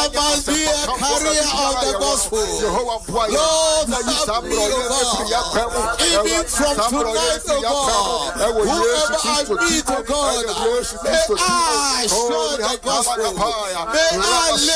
I must be a carrier of the gospel. Lord, help me, God. Even from tonight, God, whoever I meet, God, may I share the gospel. May I live